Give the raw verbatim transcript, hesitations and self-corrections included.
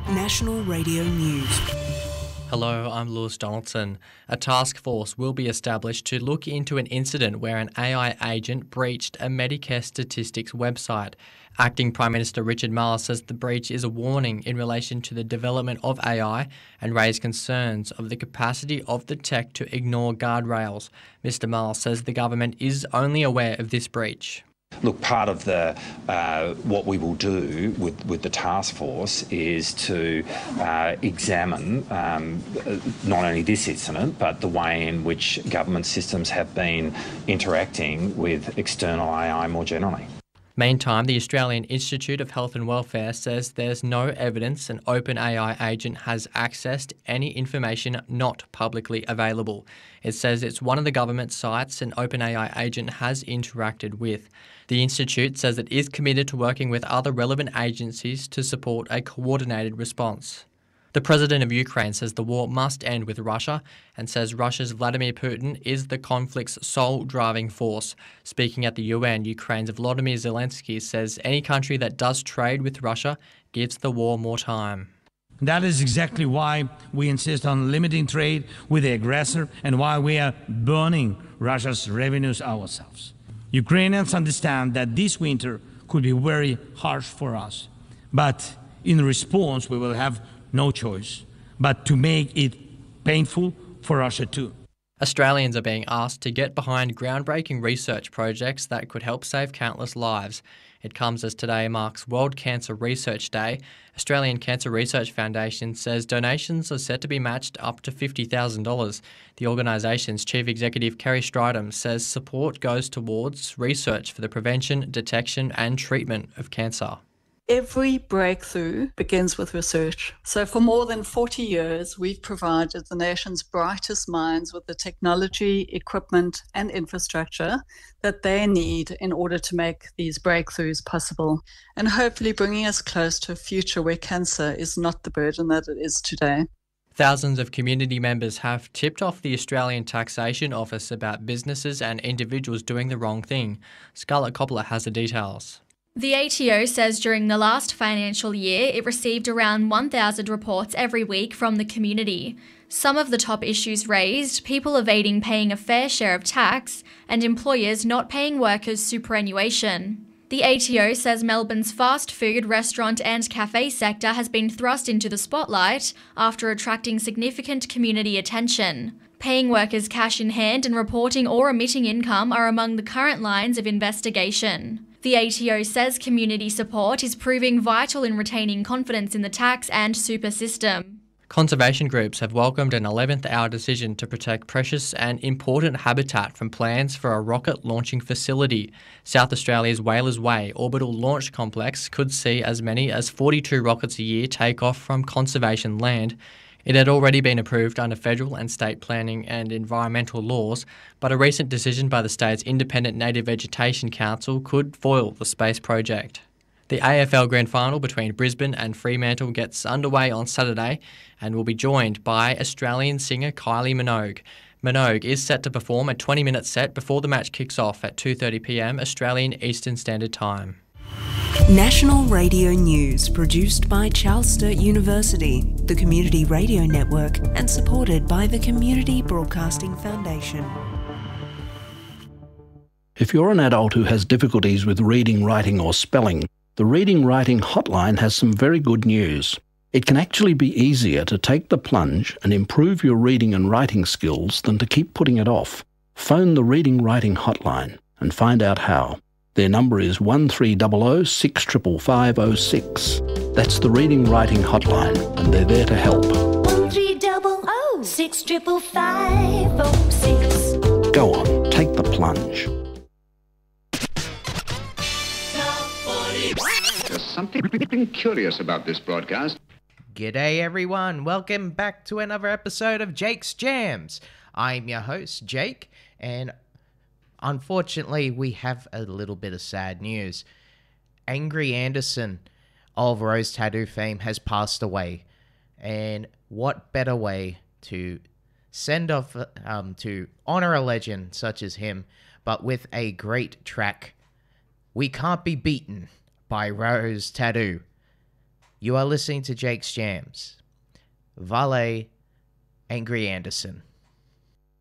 National Radio News. Hello, I'm Lewis Donaldson. A task force will be established to look into an incident where an A I agent breached a Medicare statistics website. Acting Prime Minister Richard Marles says the breach is a warning in relation to the development of A I and raised concerns of the capacity of the tech to ignore guardrails. Mister Marles says the government is only aware of this breach. Look, part of the uh, what we will do with, with the task force is to uh, examine um, not only this incident but the way in which government systems have been interacting with external A I more generally. Meantime, the Australian Institute of Health and Welfare says there's no evidence an OpenAI agent has accessed any information not publicly available. It says it's one of the government sites an OpenAI agent has interacted with. The Institute says it is committed to working with other relevant agencies to support a coordinated response. The president of Ukraine says the war must end with Russia and says Russia's Vladimir Putin is the conflict's sole driving force. Speaking at the U N, Ukraine's Volodymyr Zelensky says any country that does trade with Russia gives the war more time. That is exactly why we insist on limiting trade with the aggressor and why we are burning Russia's revenues ourselves. Ukrainians understand that this winter could be very harsh for us, but in response we will have no choice but to make it painful for Russia too. Australians are being asked to get behind groundbreaking research projects that could help save countless lives. It comes as today marks World Cancer Research Day. Australian Cancer Research Foundation says donations are set to be matched up to fifty thousand dollars. The organisation's Chief Executive Kerry Stridham says support goes towards research for the prevention, detection and treatment of cancer. Every breakthrough begins with research. So for more than forty years, we've provided the nation's brightest minds with the technology, equipment, and infrastructure that they need in order to make these breakthroughs possible, and hopefully bringing us close to a future where cancer is not the burden that it is today. Thousands of community members have tipped off the Australian Taxation Office about businesses and individuals doing the wrong thing. Scarlett Coppola has the details. The A T O says during the last financial year, it received around one thousand reports every week from the community. Some of the top issues raised, people evading paying a fair share of tax and employers not paying workers superannuation. The A T O says Melbourne's fast food, restaurant and cafe sector has been thrust into the spotlight after attracting significant community attention. Paying workers cash in hand and reporting or omitting income are among the current lines of investigation. The A T O says community support is proving vital in retaining confidence in the tax and super system. Conservation groups have welcomed an eleventh hour decision to protect precious and important habitat from plans for a rocket launching facility. South Australia's Whalers Way Orbital Launch Complex could see as many as forty-two rockets a year take off from conservation land. It had already been approved under federal and state planning and environmental laws, but a recent decision by the state's Independent Native Vegetation Council could foil the space project. The A F L Grand Final between Brisbane and Fremantle gets underway on Saturday and will be joined by Australian singer Kylie Minogue. Minogue is set to perform a twenty-minute set before the match kicks off at two thirty p m Australian Eastern Standard Time. National Radio News, produced by Charles Sturt University, the Community Radio Network, and supported by the Community Broadcasting Foundation. If you're an adult who has difficulties with reading, writing or spelling, the Reading Writing Hotline has some very good news. It can actually be easier to take the plunge and improve your reading and writing skills than to keep putting it off. Phone the Reading Writing Hotline and find out how. Their number is one three zero zero six five five five zero six. That's the Reading Writing Hotline, and they're there to help. one three zero zero six five five five zero six. Go on, take the plunge. There's something curious about this broadcast. G'day everyone, welcome back to another episode of Jake's Jams. I'm your host, Jake, and unfortunately, we have a little bit of sad news. Angry Anderson of Rose Tattoo fame has passed away. And what better way to send off, um, to honor a legend such as him, but with a great track, We Can't Be Beaten by Rose Tattoo. You are listening to Jake's Jams. Vale, Angry Anderson.